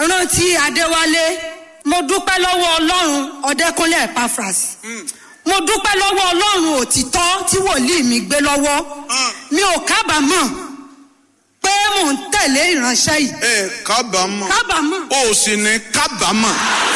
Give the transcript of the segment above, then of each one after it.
rántí Adéwálé, mo dúpẹ́ lọ́wọ́ Ọlọ́run Ọdẹ́kúnlé Epaphras. Mo dúpẹ́ lọ́wọ́ Ọlọ́run òtítọ́ tí wòlíì mi gbé lọ́wọ́. Mi ò kábàámọ̀ pé mò ń tẹ̀lé ìránṣẹ́ yìí. Kábàámọ̀. Kábàámọ̀. O sì ní kábàámọ̀.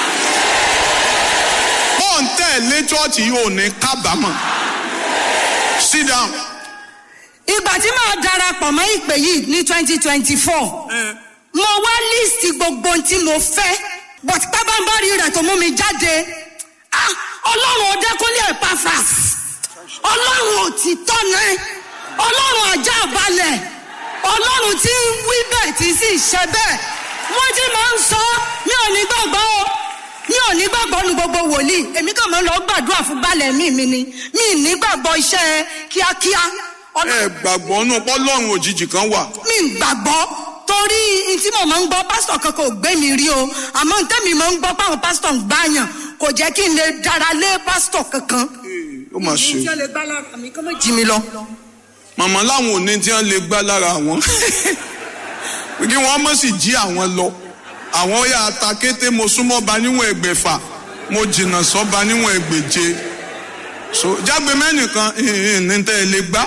Mò ń tẹ̀lé chọ́ọ̀chì yìí ò ní kábàámọ̀. Sit down. Ìgbà tí màá darapọ̀ mọ́ ìpè yìí ní 2024, mo wá líìsì gbogbo ohun tí mo fẹ́, but pábánbárì rẹ̀ tó mú mi jáde. Ọlọ́run Ọdẹ́kúnlé Epaphras, Ọlọ́run òtítọ́ náà, Ọlọ́run ajá balẹ̀, Ọlọ́run tí ń wí bẹ́ẹ̀ tí sì ṣe bẹ́ẹ̀. Wọ́n ti máa ń sọ, mi ò ní gbàgbọ́ o, mi ò ní gbàgbọ́ nu gbogbo wòlíì, èmi kàn máa ń lọ gbàdúrà fún balẹ̀ mi ni, mi ì ní gbàgbọ́ iṣẹ́ kíákíá. Gbàgbọ́ nù pọ́lọ́run òjijì kan wà. Mi ì gbàgbọ́ torí tí mo máa ń gbọ́ pásítọ̀ kankan ò gbé mi rí o, àmọ́ ntẹ́mi máa ń gbọ́ páwọn pásítọ̀ ń gbáyàn kò jẹ́ kí n lè dára lé pásítọ̀ kankan. Ó mà ṣe. Tí wọ́n lè gbá lára mi kó má jí mi lọ. Màmá láwọn ò ní tí wọ́n lè gbá lára àwọn. Kí wọ́n mọ̀ sí jí àwọn lọ. Àwọn yà ta kété mo súnmọ́ ba níwọ̀n ẹgbẹ̀fà, mo jìnnà sọ́ ba níwọ̀n ẹgbẹ̀je. So jágbe mẹ́nìkan ní tẹ́ ẹ lè gbá.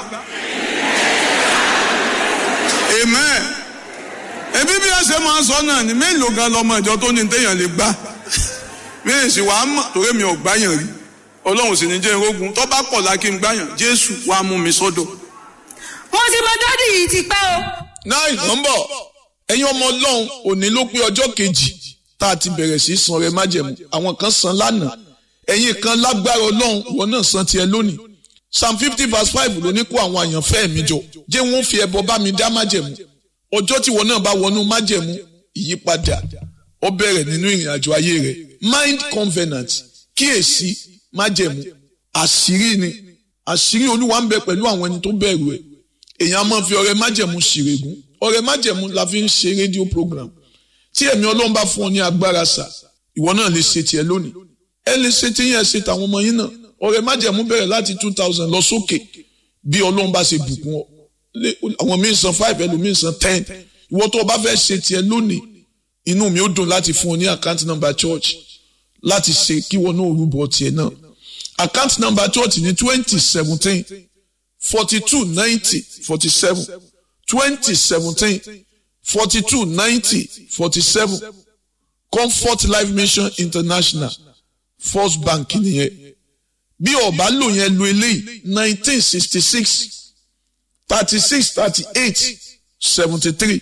Amen. Ebi bí ẹ ṣe máa ń sọ náà ni mélòó gan lọmọ ìjọ tó ní téèyàn lè gbá. Mi ì sì wàá mọ̀ torí mi ò gbáyàn rí. Ọlọ́run sì ní jẹ́ irógun tó bá pọ̀ la kí n gbáyàn. Jésù wàá mú mi sọ́dọ̀. Mo ti mọ dádì yìí ti pẹ́ o. Náà ìnọ́mbọ̀ ẹ̀yin ọmọ Ọlọ́run òní ló pé ọjọ́ kejì tá a ti bẹ̀rẹ̀ sí san ọrẹ májẹ̀mú. Àwọn kan san lánàá. Ẹ̀yin kan lágbára Ọlọ́run wọn náà san tiẹ̀ lónìí. Psalm 50:5 ló ní kó àwọn àyànfẹ́ mi jọ. Jẹ́ wọ́n fi ẹbọ bá mi dá májẹ̀mú. Ọjọ́ tí wọn náà bá wọnú májẹ̀mú ìyípadà ó bẹ̀rẹ̀ nínú ìrìn àjò ayé rẹ̀. Mind covenant kíyèsí májẹ̀mú àṣírí ni àṣírí Olúwa ń bẹ pẹ̀lú àwọn ẹni tó bẹ̀rù ẹ̀. Èèyàn máa fi ọrẹ májẹ̀mú ṣìrègùn. Ọrẹ májẹ̀mú la fi ń ṣe rédíò program. Tí ẹ̀mí Ọlọ́run bá fún ọ ní agbára sà, ìwọ náà lè ṣe tiẹ̀ lónìí. Ẹ lè ṣe tí yẹn ṣe tàwọn ọmọ yín náà. Ọrẹ májẹ̀mú bẹ̀rẹ̀ láti 2000 lọ sókè bí Ọlọ́run bá ṣe bùkún ọ. Àwọn míì san 5 ẹlòmíì san 10. Ìwọ tó o bá fẹ́ ṣe tiẹ̀ lónìí, inú mi ó dùn láti fún ọ ní account number church láti ṣe kí wọn náà rúbọ tiẹ̀ náà. Account number church ní 2017 42 90 47 2017 42 90 47 Comfort Life Mission International First Bank nìyẹn. Bí o bá lò yẹn lo eléyìí 1966 36 38 73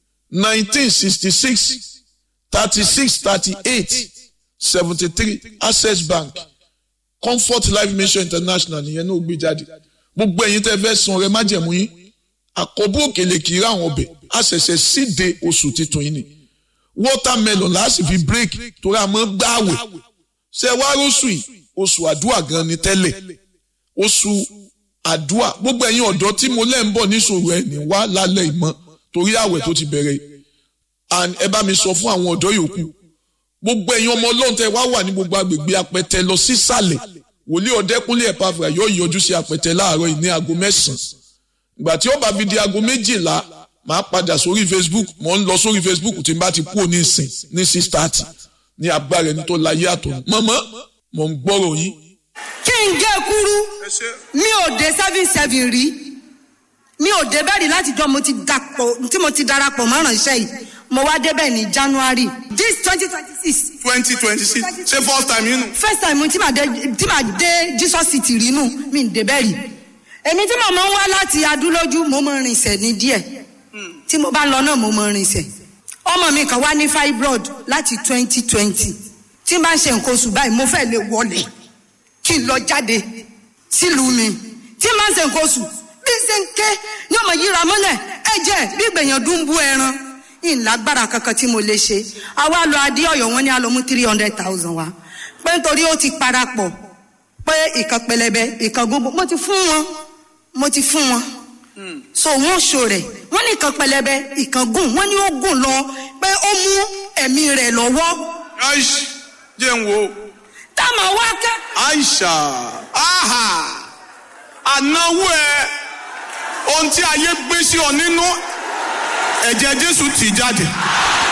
1966 36 38 73 Access Bank Comfort Life Mission International nìyẹn náà gbé jáde. Gbogbo ẹ̀yin tẹ́ fẹ́ san ọrẹ májẹ̀mú yín àkọ́bù òkèlè kì í rà àwọn ọbẹ̀ a ṣẹ̀ṣẹ̀ síde oṣù titun yìí ni watermelon láti fi break torí a máa ń gbààwẹ̀ ṣe wá róṣù yìí oṣù àdúrà gan ni tẹ́lẹ̀ oṣù àdúrà gbogbo ẹ̀yin ọ̀dọ́ tí mo lẹ́ ń bọ̀ níṣòro ẹ̀ ní wá lálẹ́ ìmọ̀ torí àwẹ̀ tó ti bẹ̀rẹ̀ and ẹ bá mi sọ fún àwọn ọ̀dọ́ yòókù gbogbo ẹ̀yin ọmọ Ọlọ́run tẹ́ wá wà ní gbogbo agbègbè Apẹtẹ lọ sísàlẹ̀ wòlíì Ọdẹ́kúnlé Epaphras yóò yọjú sí Apẹtẹ láàárọ̀ yìí ní aago 9 ìgbà tí ó bá fi di aago 12 máa padà sórí Facebook mo ń lọ sórí Facebook tí n bá ti kú òní ìsìn ní 6:30 ní agbára ẹni tó láyé àtọ̀ mọ́mọ́ mo ń gbọ́rọ̀ yín. Kí n gé kúrú mi ò dé 7 rí mi ò débẹ̀ rí láti jọ tí mo ti darapọ̀ mọ́ ìránṣẹ́ yìí mo wá débẹ̀ ní January this 2026. 2026 ṣé first time yín nù. First time tí màá dé Jesus City rí nù mi ń débẹ̀ rí èmi tí mo máa ń wá láti Adúlójú mo máa ń rinsẹ̀ ní díẹ̀ tí mo bá lọ náà mo máa ń rinsẹ̀ ọmọ mi kan wá ní fibroid láti 2020 tí n bá ń ṣe nǹkan oṣù báyìí mo fẹ́ lè wọlé kí n lọ jáde sílùú mi tí n bá ń ṣe nǹkan oṣù bí n ṣe ń ké ní ọmọ yíra mọ́lẹ̀ ẹ̀jẹ̀ bí ìgbẹ̀yàn dún bú ẹran ìlágbára kankan tí mo lè ṣe àwa lọ adé Ọ̀yọ́ wọn ní a lọ mú 300,000 wa pé nítorí ó ti parapọ̀ pé ìkan pẹlẹbẹ ìkan gbogbo mo ti fún wọn so wọn ṣo rẹ̀ wọ́n ní ìkan pẹlẹbẹ ìkan gùn wọ́n ní ó gùn lọ pé ó mú ẹ̀mí rẹ̀ lọ́wọ́. Aisha jẹ́ ń wo. táwọn wá kẹ́. Aisha ànáwó ẹ ohun tí ayé gbé sí ọ nínú ẹ̀jẹ̀ Jésù tì jáde.